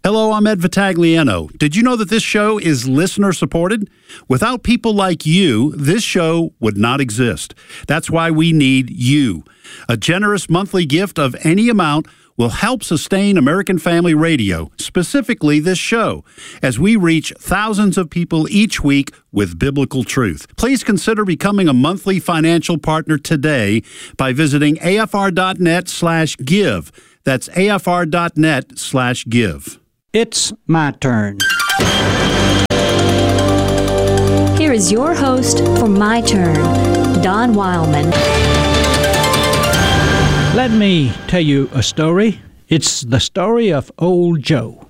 Hello, I'm Ed Vitagliano. Did you know that this show is listener-supported? Without people like you, this show would not exist. That's why we need you. A generous monthly gift of any amount will help sustain American Family Radio, specifically this show, as we reach thousands of people each week with biblical truth. Please consider becoming a monthly financial partner today by visiting afr.net/give. That's afr.net/give. It's my turn. Here is your host for My Turn, Don Wildman. Let me tell you a story. It's the story of Old Joe.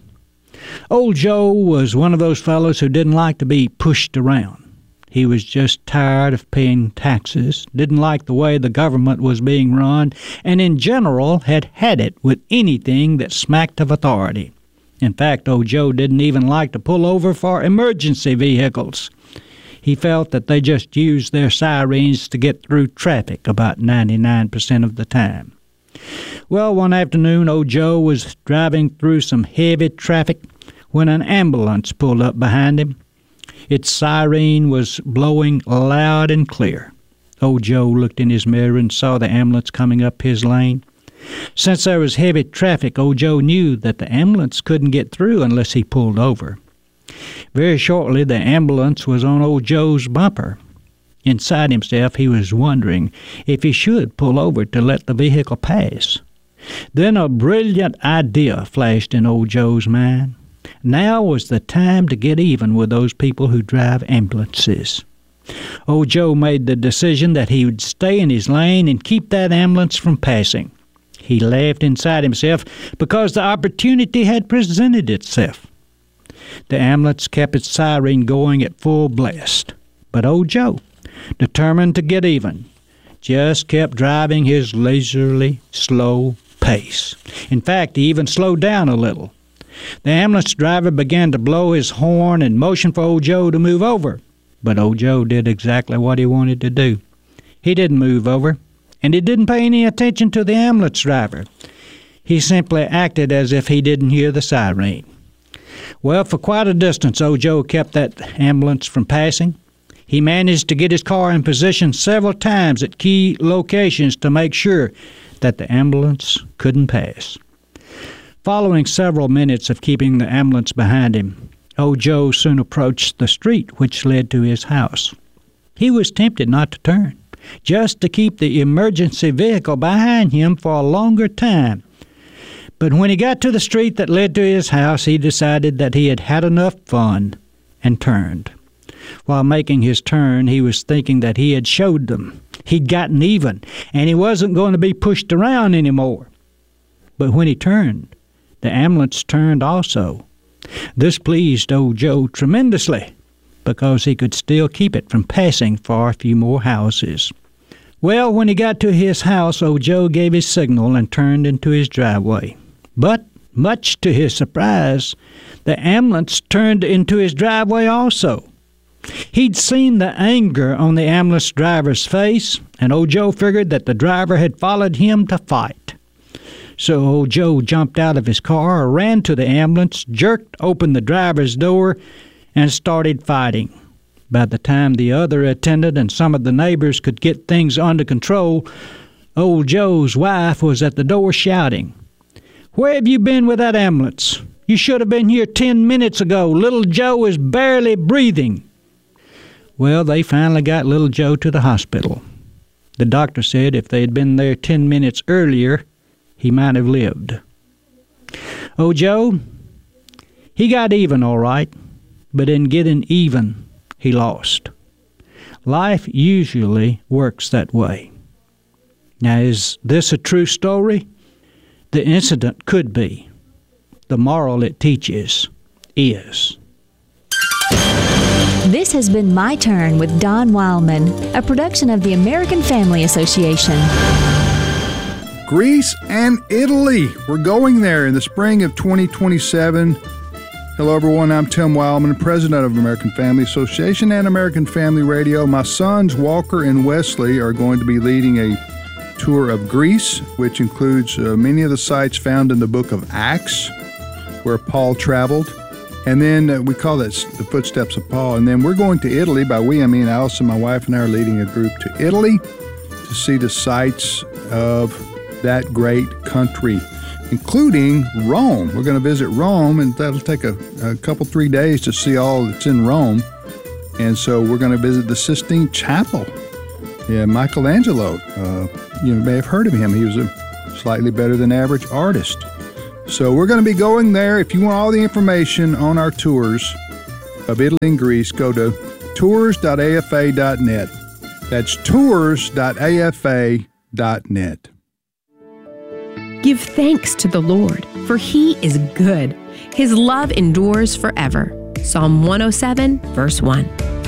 Old Joe was one of those fellows who didn't like to be pushed around. He was just tired of paying taxes, didn't like the way the government was being run, and in general had it with anything that smacked of authority. In fact, old Joe didn't even like to pull over for emergency vehicles. He felt that they just used their sirens to get through traffic about 99% of the time. Well, one afternoon, old Joe was driving through some heavy traffic when an ambulance pulled up behind him. Its siren was blowing loud and clear. Old Joe looked in his mirror and saw the ambulance coming up his lane. Since there was heavy traffic, old Joe knew that the ambulance couldn't get through unless he pulled over. Very shortly, the ambulance was on old Joe's bumper. Inside himself, he was wondering if he should pull over to let the vehicle pass. Then a brilliant idea flashed in old Joe's mind. Now was the time to get even with those people who drive ambulances. Old Joe made the decision that he would stay in his lane and keep that ambulance from passing. He laughed inside himself because the opportunity had presented itself. The ambulance kept its siren going at full blast. But old Joe, determined to get even, just kept driving his leisurely, slow pace. In fact, he even slowed down a little. The ambulance driver began to blow his horn and motion for old Joe to move over. But old Joe did exactly what he wanted to do. He didn't move over, and he didn't pay any attention to the ambulance driver. He simply acted as if he didn't hear the siren. Well, for quite a distance, old Joe kept that ambulance from passing. He managed to get his car in position several times at key locations to make sure that the ambulance couldn't pass. Following several minutes of keeping the ambulance behind him, old Joe soon approached the street which led to his house. He was tempted not to turn, just to keep the emergency vehicle behind him for a longer time. But when he got to the street that led to his house, he decided that he had had enough fun and turned. While making his turn, he was thinking that he had showed them. He'd gotten even, and he wasn't going to be pushed around anymore. But when he turned, the ambulance turned also. This pleased old Joe tremendously, because he could still keep it from passing for a few more houses. Well, when he got to his house, old Joe gave his signal and turned into his driveway. But, much to his surprise, the ambulance turned into his driveway also. He'd seen the anger on the ambulance driver's face, and old Joe figured that the driver had followed him to fight. So old Joe jumped out of his car, ran to the ambulance, jerked open the driver's door, and started fighting. By the time the other attendant and some of the neighbors could get things under control, old Joe's wife was at the door shouting, "Where have you been with that ambulance? You should have been here 10 minutes ago. Little Joe is barely breathing." Well, they finally got little Joe to the hospital. The doctor said if they had been there 10 minutes earlier, he might have lived. Old Joe, he got even all right, but in getting even, he lost. Life usually works that way. Now, is this a true story? The incident could be. The moral it teaches is. This has been My Turn with Don Wildman, a production of the American Family Association. Greece and Italy. We're going there in the spring of 2027. Hello, everyone. I'm Tim Wildman, president of American Family Association and American Family Radio. My sons, Walker and Wesley, are going to be leading a tour of Greece, which includes many of the sites found in the book of Acts, where Paul traveled. And then we call that the Footsteps of Paul. And then we're going to Italy. By we, I mean Allison, my wife, and I are leading a group to Italy to see the sights of that great country, including Rome. We're going to visit Rome, and that'll take a couple, 3 days to see all that's in Rome. And so we're going to visit the Sistine Chapel. Yeah, Michelangelo, you may have heard of him. He was a slightly better than average artist. So we're going to be going there. If you want all the information on our tours of Italy and Greece, go to tours.afa.net. That's tours.afa.net. Give thanks to the Lord, for He is good. His love endures forever. Psalm 107, verse 1.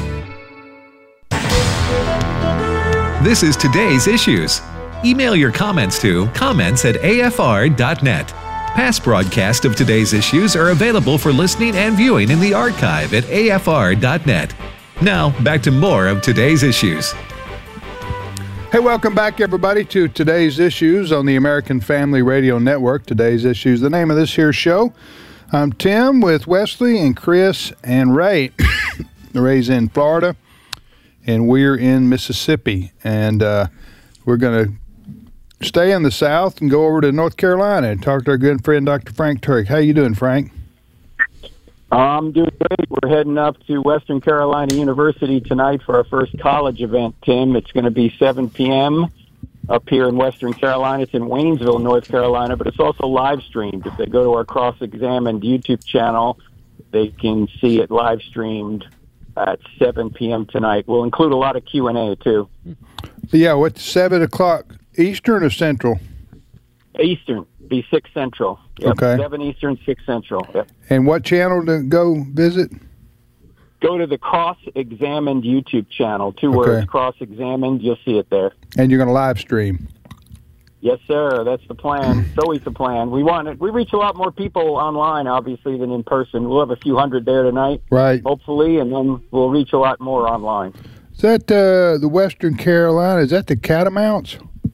This is Today's Issues. Email your comments to comments@afr.net. Past broadcasts of Today's Issues are available for listening and viewing in the archive at afr.net. Now, back to more of Today's Issues. Hey, welcome back, everybody, to Today's Issues on the American Family Radio Network. Today's Issues, the name of this here show. I'm Tim with Wesley and Chris and Ray. Ray's in Florida, and we're in Mississippi. And we're going to stay in the South and go over to North Carolina and talk to our good friend, Dr. Frank Turk. How you doing, Frank? I'm doing great. We're heading up to Western Carolina University tonight for our first college event, Tim. It's going to be 7 p.m. up here in Western Carolina. It's in Waynesville, North Carolina, but it's also live streamed. If they go to our Cross-Examined YouTube channel, they can see it live streamed at 7 p.m. tonight. We'll include a lot of Q&A, too. Yeah, what's 7 o'clock Eastern or Central? Eastern. Be 6 Central. Yep. Okay. 7 Eastern, 6 Central. Yep. And what channel to go visit? Go to the Cross-Examined YouTube channel. 2 words, Cross-Examined. You'll see it there. And you're going to live stream? Yes, sir. That's the plan. It's always the plan. We reach a lot more people online, obviously, than in person. We'll have a few hundred there tonight, right? Hopefully, and then we'll reach a lot more online. Is that the Western Carolina? Is that the Catamounts?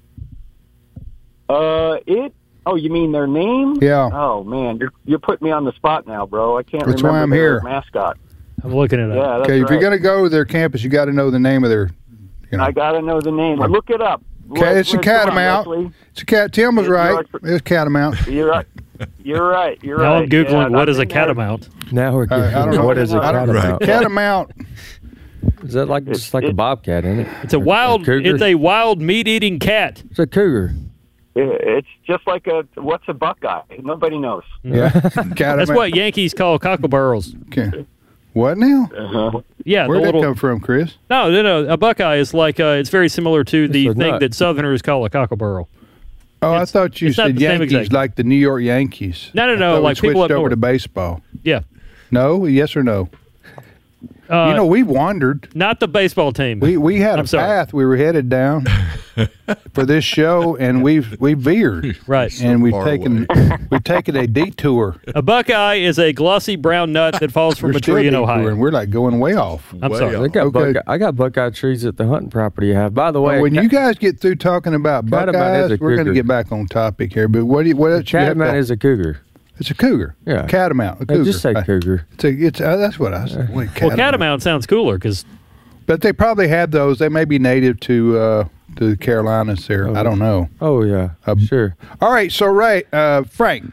Oh, you mean their name? Yeah. Oh man, you're putting me on the spot now, bro. I can't That's remember why I'm their here. mascot. I'm looking it up. Yeah, that's okay. If right. you're going to go to their campus, you got to know the name of their. You know. I got to know the name. Look it up. Okay, it's a Catamount. It's a cat. Tim was right. It's Catamount. You're right. You're right. You're now right. I'm Googling what is a there. catamount. Now we're I don't know. what is a catamount? Catamount. Is that like just like a bobcat, isn't it? It's a wild. It's a wild meat-eating cat. It's a cougar. It's just like what's a buckeye? Nobody knows. Yeah, That's what Yankees call cockleburs. Okay. What now? Uh-huh. Yeah, Where'd the little, that come from, Chris? No. A buckeye is like it's very similar to the thing that Southerners call a cocklebur. Oh, I thought you said Yankees, like the New York Yankees. No. Like people up switched over north. to baseball. Yeah. No. Yes or no? We wandered. Not the baseball team. We had a path we were headed down for this show, and we veered. Right. And we've taken a detour. A buckeye is a glossy brown nut that falls from a tree in Ohio. And we're like going way off. I'm sorry. I got buckeye trees at the hunting property I have. By the way, when you guys get through talking about buckeyes, we're going to get back on topic here. But what else? Catamount is a cougar. It's a cougar. Yeah. Catamount. A cougar. Just say cougar. That's what I said. Well, catamount sounds cooler because. But they probably have those. They may be native to the Carolinas there. I don't know. Oh, yeah. Sure. All right. So, Ray, Frank.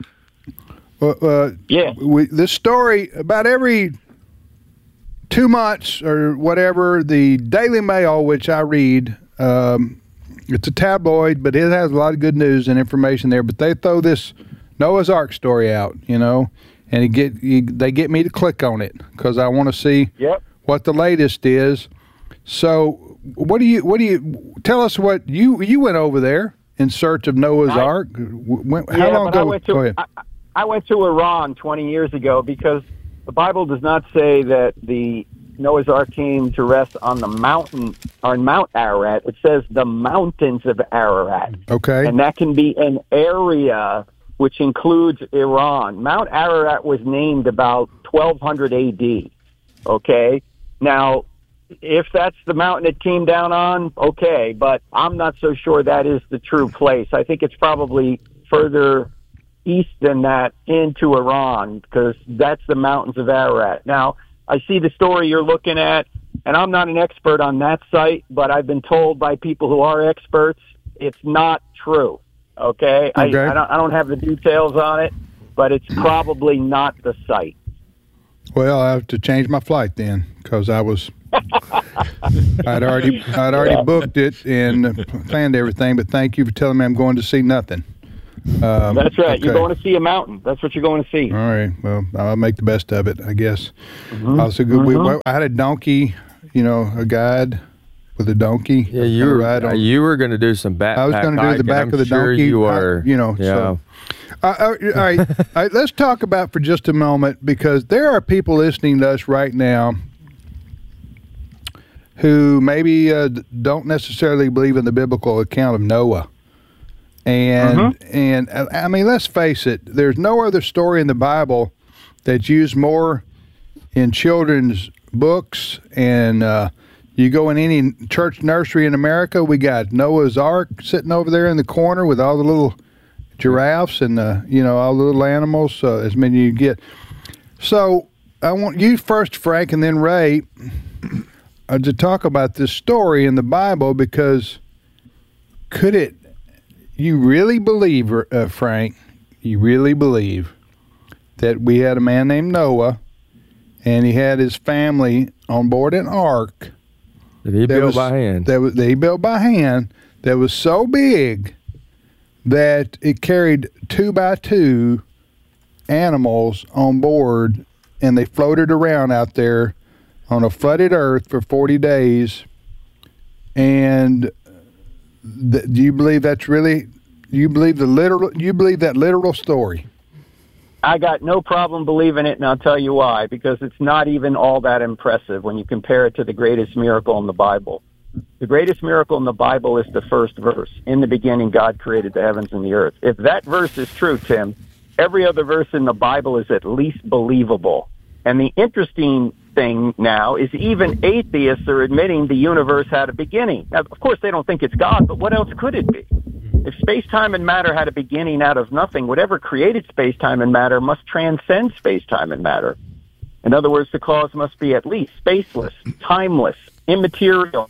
Yeah. This story, about every 2 months or whatever, the Daily Mail, which I read, it's a tabloid, but it has a lot of good news and information there. But they throw this Noah's Ark story out, and they get me to click on it because I want to see what the latest is. So, what do you tell us? What you went over there in search of Noah's Ark? How long ago? Go ahead. I went to Iran 20 years ago because the Bible does not say that the Noah's Ark came to rest on the mountain, on Mount Ararat. It says the mountains of Ararat. Okay. And that can be an area which includes Iran. Mount Ararat was named about 1200 AD, okay? Now, if that's the mountain it came down on, okay, but I'm not so sure that is the true place. I think it's probably further east than that into Iran, because that's the mountains of Ararat. Now, I see the story you're looking at, and I'm not an expert on that site, but I've been told by people who are experts it's not true. Okay? I don't have the details on it, but it's probably not the site. Well, I have to change my flight then, because I'd already booked it and planned everything. But thank you for telling me I'm going to see nothing. That's right. Okay. You're going to see a mountain. That's what you're going to see. All right. Well, I'll make the best of it, I guess. Also, good. I had a donkey. A guide with a donkey. Yeah, you were going to do some backpack. I was going to do the back of the sure donkey. You were. Yeah. So. All right. Let's talk about for just a moment, because there are people listening to us right now who maybe don't necessarily believe in the biblical account of Noah. And I mean, let's face it, there's no other story in the Bible that's used more in children's books. And you go in any church nursery in America, we got Noah's Ark sitting over there in the corner with all the little giraffes and all the little animals, as many you get. So I want you first, Frank, and then Ray, to talk about this story in the Bible, because you really believe, Frank, you really believe that we had a man named Noah, and he had his family on board an ark that he built by hand. That he built by hand, that was so big that it carried 2x2 animals on board, and they floated around out there on a flooded earth for 40 days. And do you believe that's really? You believe that literal story? I got no problem believing it, and I'll tell you why. Because it's not even all that impressive when you compare it to the greatest miracle in the Bible. The greatest miracle in the Bible is the first verse. In the beginning, God created the heavens and the earth. If that verse is true, Tim, every other verse in the Bible is at least believable. And the interesting thing now is even atheists are admitting the universe had a beginning. Now, of course, they don't think it's God, but what else could it be? If space-time and matter had a beginning out of nothing, whatever created space-time and matter must transcend space-time and matter. In other words, the cause must be at least spaceless, timeless, immaterial.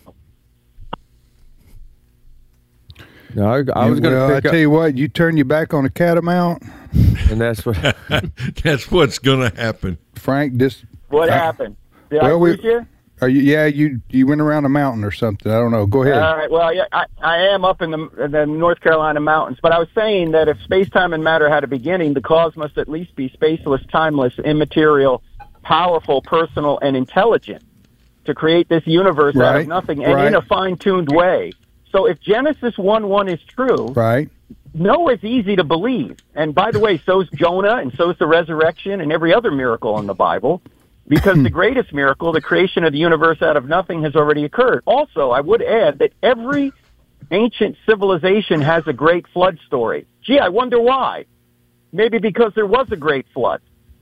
No, I was going to. I tell you what, you turn your back on a catamount, and that's what that's what's going to happen. Frank, what happened? Did I lose you? You went around a mountain or something. I don't know. Go ahead. All right. Well, yeah, I am up in the North Carolina mountains, but I was saying that if space-time and matter had a beginning, the cause must at least be spaceless, timeless, immaterial, powerful, personal, and intelligent to create this universe out of nothing and in a fine-tuned way. So if Genesis 1:1 is true, Noah's easy to believe. And by the way, so's Jonah, and so's the resurrection, and every other miracle in the Bible, because the greatest miracle, the creation of the universe out of nothing, has already occurred. Also, I would add that every ancient civilization has a great flood story. Gee, I wonder why. Maybe because there was a great flood.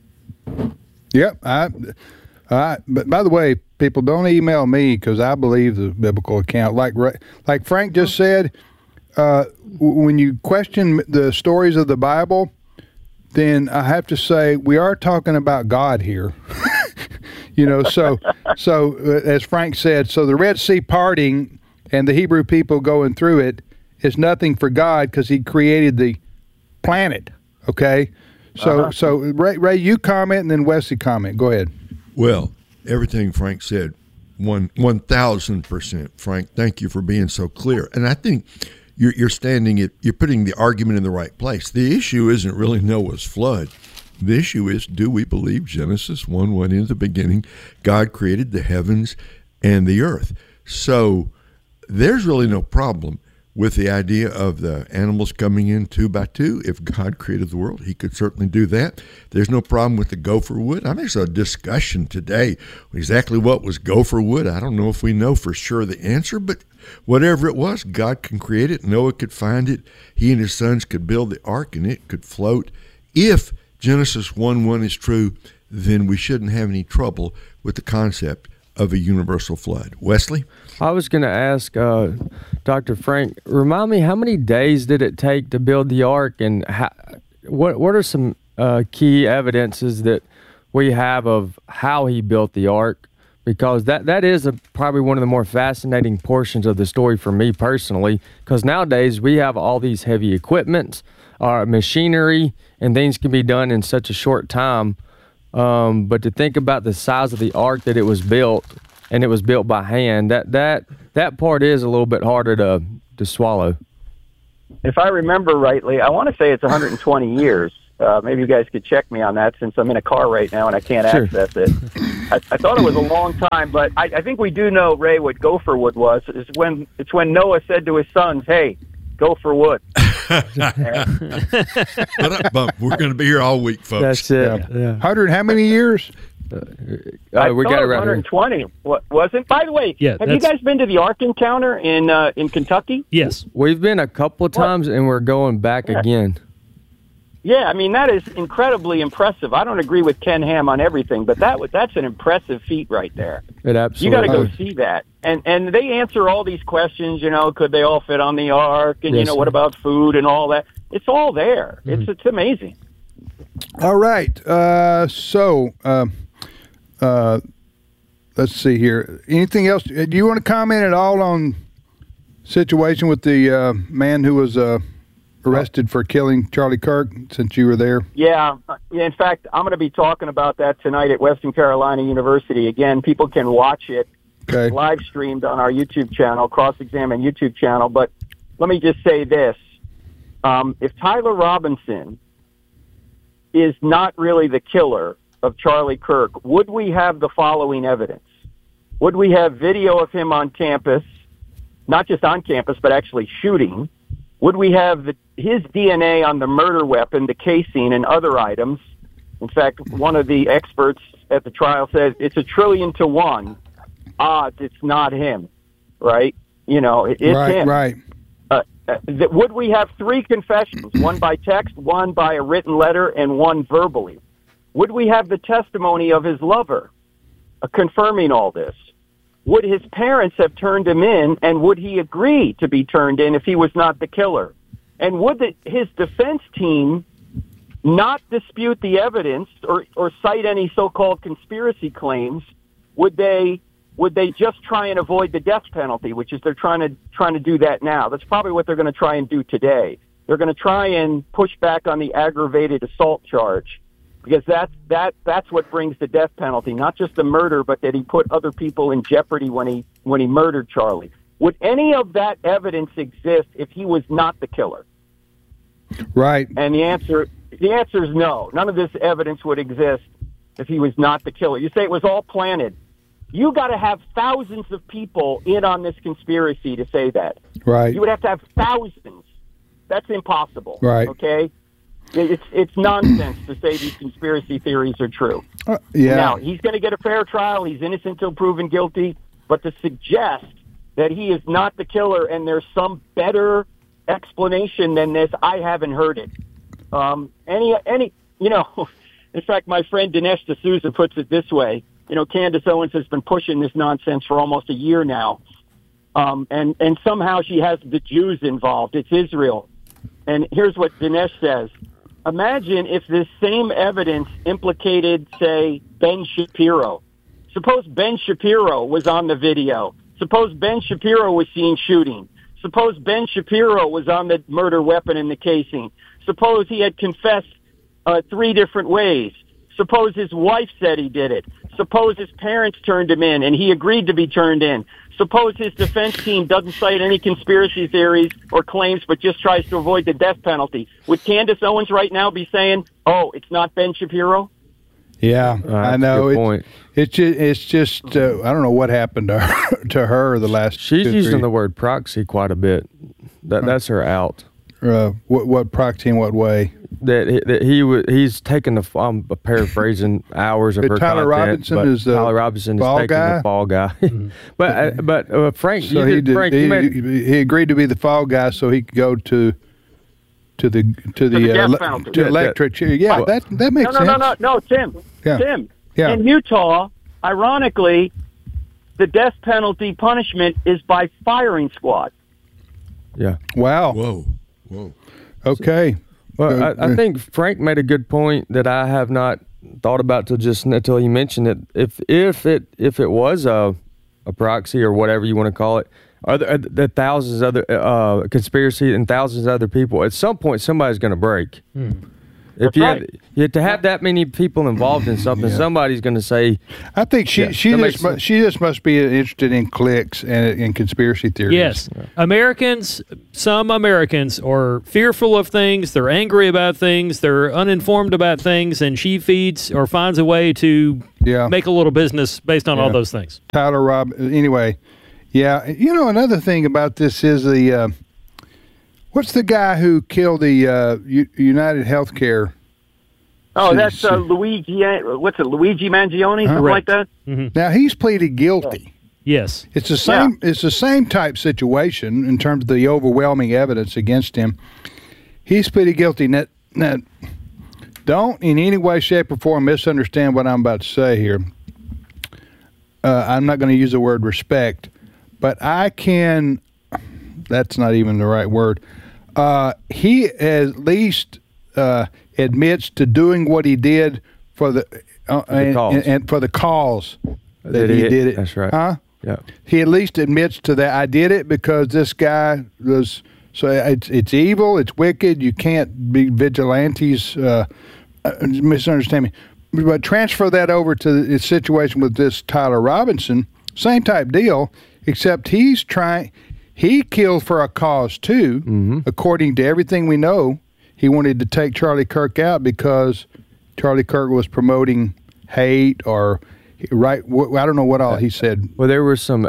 Yep. But by the way, people, don't email me, because I believe the biblical account. Like Frank just said, when you question the stories of the Bible, then I have to say we are talking about God here. So as Frank said, so the Red Sea parting and the Hebrew people going through it is nothing for God, because he created the planet. Okay? So Ray, you comment, and then Wesley comment. Go ahead. Well, everything Frank said, 1,000%. Frank, thank you for being so clear. And I think you're putting the argument in the right place. The issue isn't really Noah's flood. The issue is, do we believe Genesis 1:1, in the beginning, God created the heavens and the earth? So there's really no problem with the idea of the animals coming in 2x2. If God created the world, he could certainly do that. There's no problem with the gopher wood. I mean, there's a discussion today exactly what was gopher wood. I don't know if we know for sure the answer, but whatever it was, God can create it. Noah could find it. He and his sons could build the ark, and it could float. If Genesis 1:1 is true, then we shouldn't have any trouble with the concept of a universal flood. Wesley? I was going to ask Dr. Frank, remind me, how many days did it take to build the ark, and what are some key evidences that we have of how he built the ark? Because that is probably one of the more fascinating portions of the story for me personally, because nowadays we have all these heavy equipment, machinery, and things can be done in such a short time. But to think about the size of the ark that it was built, and it was built by hand, that part is a little bit harder to swallow. If I remember rightly, I want to say it's 120 years. Maybe you guys could check me on that since I'm in a car right now and I can't access it. I thought it was a long time, but I think we do know, Ray, what gopher wood was. It's when Noah said to his sons, "Hey, go for wood." We're going to be here all week, folks. That's it. Yeah. 100, how many years? We got it right 120. What was it? By the way, have you guys been to the Ark Encounter in Kentucky? Yes, we've been a couple of times, and we're going back again. Yeah, I mean, that is incredibly impressive. I don't agree with Ken Ham on everything, but that's an impressive feat right there. It absolutely. You got to go see that. And they answer all these questions, could they all fit on the ark? And, what about food and all that? It's all there. Mm-hmm. It's amazing. All right. Let's see here. Anything else? Do you want to comment at all on situation with the man who was arrested for killing Charlie Kirk, since you were there? Yeah. In fact, I'm going to be talking about that tonight at Western Carolina University. Again, people can watch it live streamed on our YouTube channel, Cross Examine YouTube channel. But let me just say this. If Tyler Robinson is not really the killer of Charlie Kirk, would we have the following evidence? Would we have video of him on campus, not just on campus, but actually shooting? Would we have his DNA on the murder weapon, the casing, and other items? In fact, one of the experts at the trial said it's 1,000,000,000 to 1 odds it's not him, right? It's him. Right. Would we have 3 confessions, one by text, one by a written letter, and one verbally? Would we have the testimony of his lover confirming all this? Would his parents have turned him in, and would he agree to be turned in if he was not the killer? And would his defense team not dispute the evidence or cite any so-called conspiracy claims? Would they just try and avoid the death penalty, which is they're trying to do that now? That's probably what they're going to try and do today. They're going to try and push back on the aggravated assault charge, because that's what brings the death penalty, not just the murder, but that he put other people in jeopardy when he murdered Charlie. Would any of that evidence exist if he was not the killer? Right. And the answer is no. None of this evidence would exist if he was not the killer. You say it was all planted. You got to have thousands of people in on this conspiracy to say that. Right. You would have to have thousands. That's impossible. Right. Okay? It's nonsense to say these conspiracy theories are true. Yeah. Now, he's going to get a fair trial. He's innocent until proven guilty. But to suggest that he is not the killer and there's some better explanation than this, I haven't heard it. In fact, my friend Dinesh D'Souza puts it this way. Candace Owens has been pushing this nonsense for almost a year now. And somehow she has the Jews involved. It's Israel. And here's what Dinesh says. Imagine if this same evidence implicated, say, Ben Shapiro. Suppose Ben Shapiro was on the video. Suppose Ben Shapiro was seen shooting. Suppose Ben Shapiro was on the murder weapon in the casing. Suppose he had confessed 3 different ways. Suppose his wife said he did it. Suppose his parents turned him in and he agreed to be turned in. Suppose his defense team doesn't cite any conspiracy theories or claims but just tries to avoid the death penalty. Would Candace Owens right now be saying, oh, it's not Ben Shapiro? Yeah, I know. It's just I don't know what happened to her the last. She's using the word proxy quite a bit. That's her out. What proxy in what way? That he's taking the. I'm paraphrasing hours of her Tyler content. Tyler Robinson is taking the fall guy. but Frank, so he agreed to be the fall guy so he could go to the electric chair. Yeah, that makes sense. No, Tim. Yeah. Tim. Yeah. In Utah, ironically, the death penalty punishment is by firing squad. Yeah. Wow. Whoa. Okay. Well, I think Frank made a good point that I have not thought about until he mentioned it. If it was a proxy or whatever you want to call it, the thousands of other conspiracy and thousands of other people, at some point somebody's going to break. If you have to have that many people involved in something, somebody's going to say. I think she just must be interested in cliques and in conspiracy theories. Yes, some Americans are fearful of things. They're angry about things. They're uninformed about things, and she feeds or finds a way to make a little business based on all those things. Tyler Robb. Anyway, another thing about this is the. What's the guy who killed the United Healthcare? Oh, that's Luigi. What's it, Luigi Mangione, something like that? Mm-hmm. Now he's pleaded guilty. Yes, it's the same. Yeah. It's the same type situation in terms of the overwhelming evidence against him. He's pleaded guilty. Now, don't in any way, shape, or form misunderstand what I'm about to say here. I'm not going to use the word respect, but I can. That's not even the right word. He at least admits to doing what he did for the and for the cause that he did it. That's right. Huh? Yeah. He at least admits to that. I did it because this guy was. So it's evil. It's wicked. You can't be vigilantes. Misunderstand me. But transfer that over to the situation with this Tyler Robinson. Same type deal, except he's trying. He killed for a cause, too. According to everything we know, he wanted to take Charlie Kirk out because Charlie Kirk was promoting hate or, I don't know what all he said. Well, there were some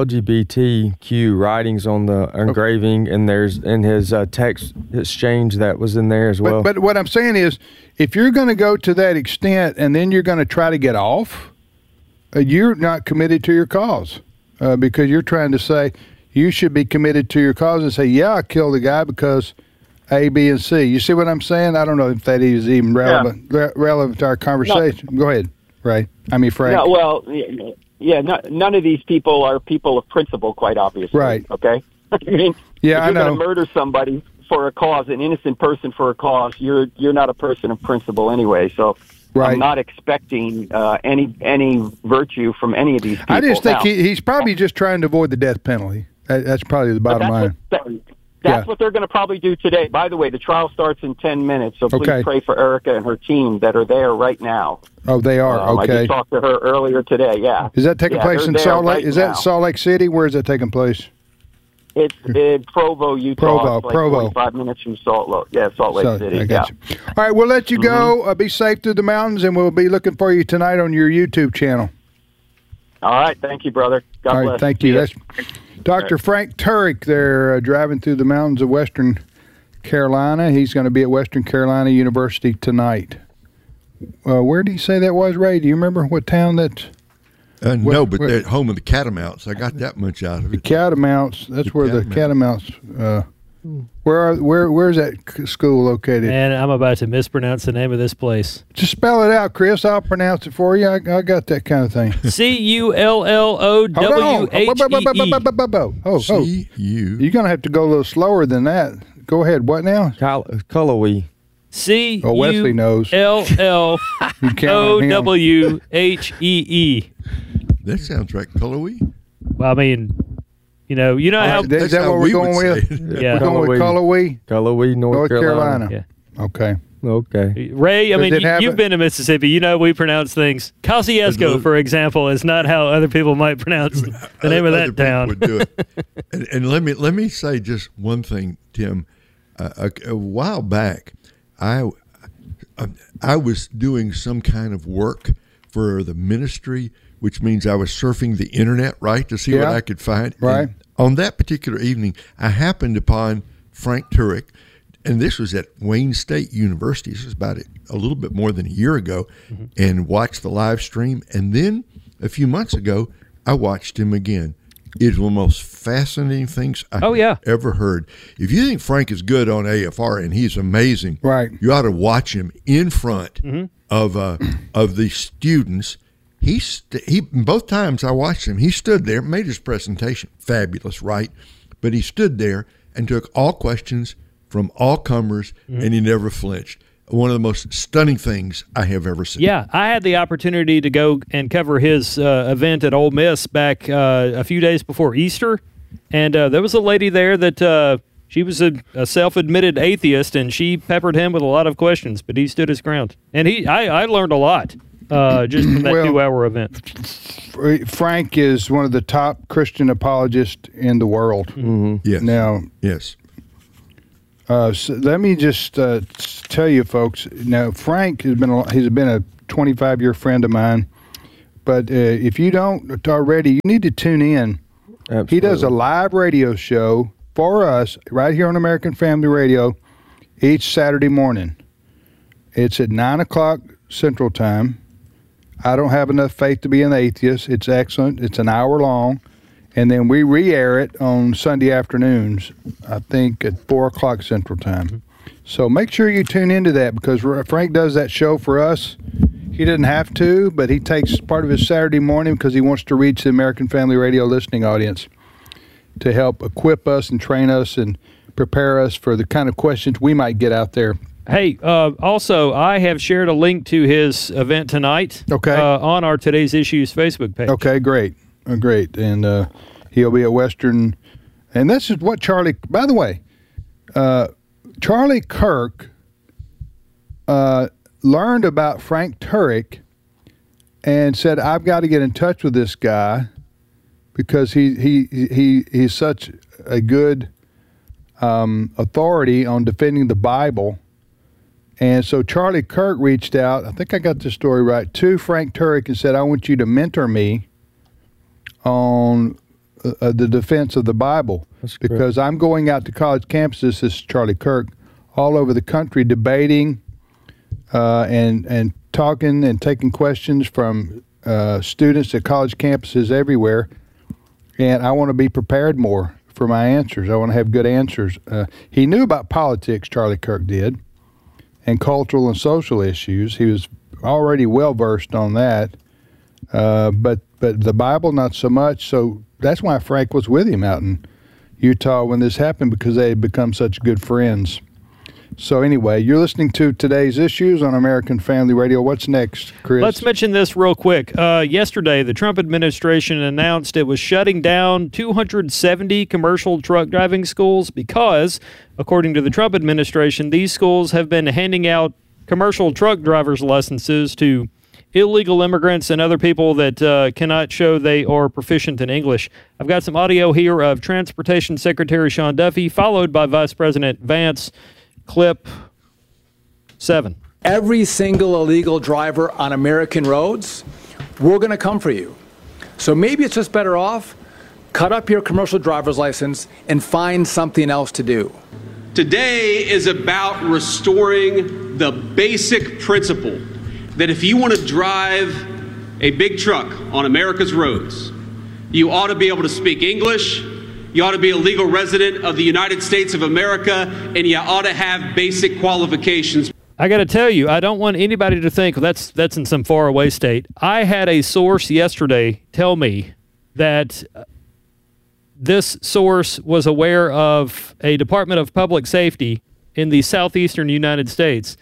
LGBTQ writings on the engraving, and there's in his text exchange that was in there as well. But what I'm saying is, if you're going to go to that extent and then you're going to try to get off, you're not committed to your cause because you're trying to say, you should be committed to your cause and say, I killed the guy because A, B, and C. You see what I'm saying? I don't know if that is even relevant to our conversation. No. Go ahead, Ray. Frank. No, well, none of these people are people of principle, quite obviously. Right. Okay? If you're going to murder somebody for a cause, an innocent person for a cause, you're not a person of principle anyway, so... Right. I'm not expecting any virtue from any of these people. I just think he's probably just trying to avoid the death penalty. That's probably the bottom line. That's what they're going to probably do today. By the way, the trial starts in 10 minutes, so please pray for Erica and her team that are there right now. Oh, they are? Okay. I just talked to her earlier today, Is that taking place in Salt Lake? Is that Salt Lake City? Where is that taking place? It's in Provo, Utah. Provo. 45 minutes from Salt Lake City. I got you. All right, we'll let you go. Be safe through the mountains, and we'll be looking for you tonight on your YouTube channel. All right. Thank you, brother. God bless. Right, thank you. That's Dr. Frank Turek. They're driving through the mountains of Western Carolina. He's going to be at Western Carolina University tonight. Where did he say that was, Ray? Do you remember what town that's... No, but they're home of the Catamounts. I got that much out of it. The Catamounts. That's where the Catamounts. Where's that school located? And I'm about to mispronounce the name of this place. Just spell it out, Chris. I'll pronounce it for you. I got that kind of thing. Cullowhee. Oh, you're gonna have to go a little slower than that. Go ahead. What now? Cullowhee. Wesley knows. Cullowhee. That sounds right, Cullowhee. Well, you know how... Is that what we're going with? Yeah. We're going with Cullowhee? Cullowhee, North Carolina. Yeah. Okay. Ray, you've been to Mississippi. You know we pronounce things. Kosciuszko, for example, is not how other people might pronounce the name of that town. Would do it. And let me say just one thing, Tim. A while back, I was doing some kind of work for the ministry, which means I was surfing the internet, right, to see what I could find. Right. And on that particular evening, I happened upon Frank Turek, and this was at Wayne State University. This was about a little bit more than a year ago, and watched the live stream. And then a few months ago, I watched him again. It's one of the most fascinating things I've ever heard. If you think Frank is good on AFR and he's amazing, you ought to watch him in front of the students. He both times I watched him, he stood there, made his presentation, fabulous, right? But he stood there and took all questions from all comers, and he never flinched. One of the most stunning things I have ever seen. Yeah, I had the opportunity to go and cover his event at Ole Miss back a few days before Easter, and there was a lady there that she was a self-admitted atheist, and she peppered him with a lot of questions, but he stood his ground. And I learned a lot just from that 2-hour event. Frank is one of the top Christian apologists in the world. Mm-hmm. Yes. Now, yes. So let me just tell you, folks. Now, Frank he's been a 25-year friend of mine. But if you don't already, you need to tune in. Absolutely. He does a live radio show for us right here on American Family Radio each Saturday morning. It's at 9:00 Central Time. I don't have enough faith to be an atheist. It's excellent. It's an hour long. And then we re-air it on Sunday afternoons, I think at 4:00 Central Time. So make sure you tune into that, because Frank does that show for us. He doesn't have to, but he takes part of his Saturday morning because he wants to reach the American Family Radio listening audience to help equip us and train us and prepare us for the kind of questions we might get out there. Hey, also, I have shared a link to his event tonight on our Today's Issues Facebook page. Okay, great. Great. And he'll be at Western. And this is what Charlie, by the way, Charlie Kirk learned about Frank Turek and said, I've got to get in touch with this guy because he's such a good authority on defending the Bible. And so Charlie Kirk reached out, I think I got this story right, to Frank Turek and said, I want you to mentor me on the defense of the Bible. Because I'm going out to college campuses, this is Charlie Kirk, all over the country debating and talking and taking questions from students at college campuses everywhere. And I want to be prepared more for my answers. I want to have good answers. He knew about politics, Charlie Kirk did, and cultural and social issues. He was already well-versed on that. But the Bible, not so much. So that's why Frank was with him out in Utah when this happened, because they had become such good friends. So anyway, you're listening to Today's Issues on American Family Radio. What's next, Chris? Let's mention this real quick. Yesterday, the Trump administration announced it was shutting down 270 commercial truck driving schools because, according to the Trump administration, these schools have been handing out commercial truck driver's licenses to illegal immigrants and other people that cannot show they are proficient in English. I've got some audio here of Transportation Secretary Sean Duffy, followed by Vice President Vance. Clip 7. Every single illegal driver on American roads, we're going to come for you. So maybe it's just better off, cut up your commercial driver's license and find something else to do. Today is about restoring the basic principle that if you want to drive a big truck on America's roads, you ought to be able to speak English, you ought to be a legal resident of the United States of America, and you ought to have basic qualifications. I got to tell you, I don't want anybody to think that's in some faraway state. I had a source yesterday tell me that this source was aware of a Department of Public Safety in the southeastern United States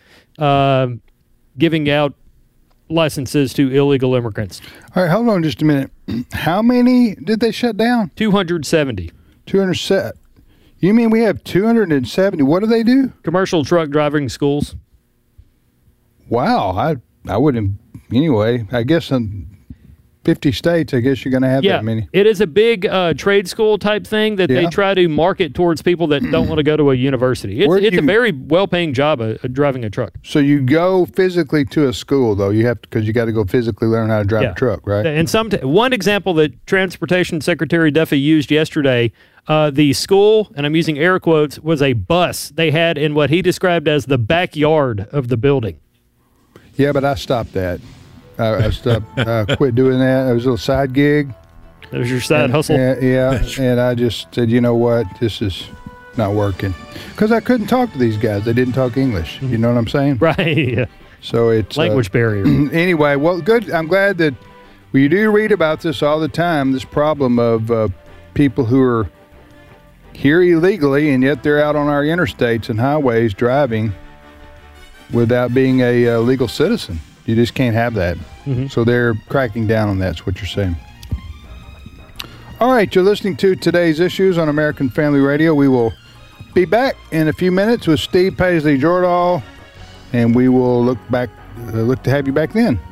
giving out licenses to illegal immigrants. All right, hold on just a minute. How many did they shut down? 270. 270. You mean we have 270? What do they do? Commercial truck driving schools. Wow, I wouldn't. Anyway, I guess in 50 states, I guess you're going to have that many. It is a big trade school type thing that they try to market towards people that don't want to go to a university. It's a very well-paying job driving a truck. So you go physically to a school, though. You have to, because you got to go physically learn how to drive a truck, right? And one example that Transportation Secretary Duffy used yesterday, the school, and I'm using air quotes, was a bus they had in what he described as the backyard of the building. Yeah, but I stopped that. I quit doing that. It was a little side gig. That was your side hustle? Yeah, and I just said, you know what, this is not working. Because I couldn't talk to these guys. They didn't talk English. You know what I'm saying? Right. So it's... language barrier. Anyway, well, good. I'm glad that you do read about this all the time, this problem of people who are here illegally, and yet they're out on our interstates and highways driving without being a legal citizen. You just can't have that. Mm-hmm. So they're cracking down on that, that's what you're saying. All right, you're listening to Today's Issues on American Family Radio. We will be back in a few minutes with Steve Paisley-Jordahl, and we will look to have you back then.